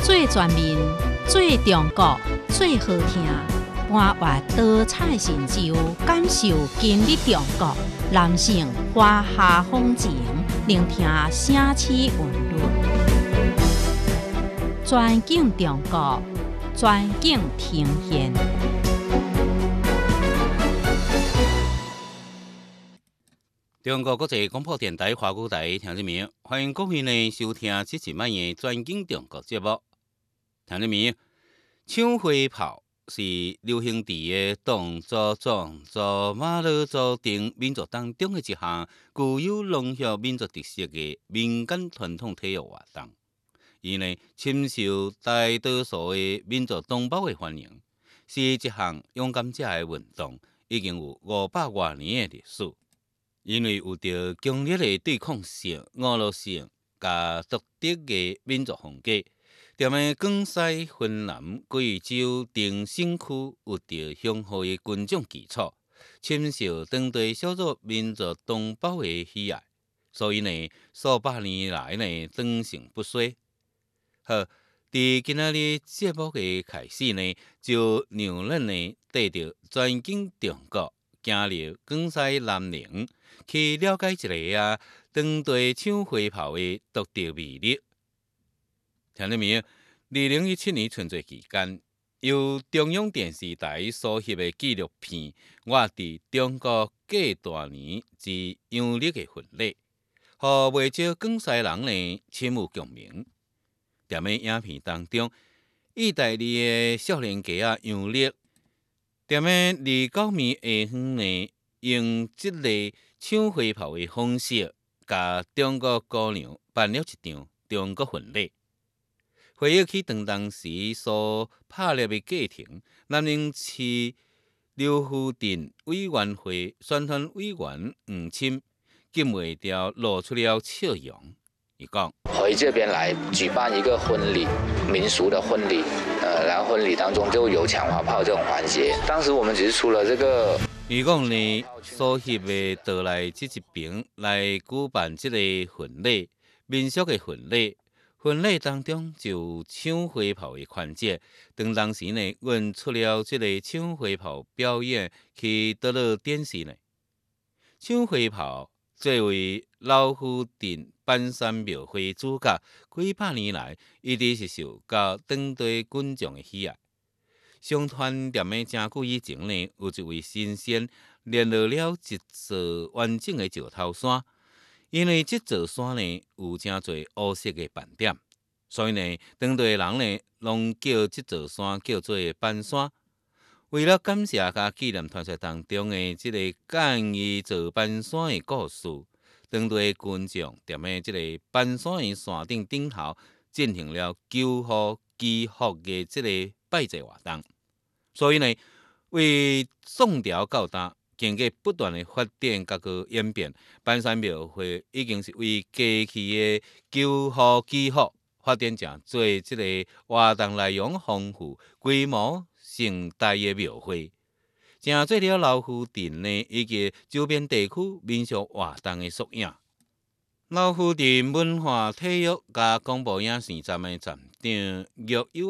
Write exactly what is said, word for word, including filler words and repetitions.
最全面、最中国、最好听，搬越多彩神州，感受今日中国。男性华夏风情，聆听城市韵律。全景中国，全景呈现。 中国国际广播电台华语台听众朋友，欢迎各位呢收听这一晚的全景中国节目。听众朋友，抢火炮是流行伫个党组长、驻马拉组等民族当中的一项具有浓郁民族特色的民间传统体育活动。伊呢深受大多数的民族同胞的欢迎，是一项勇敢者的运动，已经有五百多年的历史。因为有着强烈的对抗性、娱乐性甲独特的民族风格，踮咧广西、云南、贵州等省区有着雄厚的群众基础，深受当地少数民族同胞的喜爱，所以呢，数百年来呢，长盛不衰。好，伫今仔日节目的开始呢，就让咱呢带着全景中国，行入广西南宁，去了解一下啊当地抢火炮的独特魅力。听众朋友，二零一七年春节期间，由中央电视台所翕的纪录片《我伫中国过大年之阳历的婚礼》，互不少广西人呢深有共鸣。踮咧影片当中，意大利的少年家啊杨丽，踮咧二九暝下昏呢，用这个抢火炮的方式，甲中国姑娘办了一场中国婚礼。回忆起当当时所拍摄的过程，南宁市刘福镇委员会宣传委员黄钦禁袂掉露出了笑容。伊讲： 回这边来举办一个婚礼，民俗的婚礼，呃，然后婚礼当中就有抢花炮这种环节。当时我们只是出了这个。 伊讲呢，所翕的倒来这一边来举办这个婚礼，民俗的婚礼。婚礼当中就有抢火炮的环节，当当时呢，阮出了这个抢火炮表演去倒落电视呢。抢火炮作为老虎镇半山庙会主角，几百年来一直是受到当地群众的喜爱。相传踮咧真久以前呢，有一位神仙联络了一座完整的石头山。因为这座山呢有真侪乌色的斑点，所以呢，当地人呢拢叫这座山叫做斑山。为了感谢甲纪念传说当中的这个简易做斑山的故事，当地群众踮咧这个斑山的山顶顶头进行了求福祈福的这个拜祭活动。所以呢，为宋朝到达。经过不断的发展甲个演变，半山庙会已经是为过去的求福祈福发展成做这个活动内容丰富、规模盛大的庙会，成做了老虎镇呢以及周边地区民俗活动的缩影。老虎镇文化体育甲广播影视站的站长岳友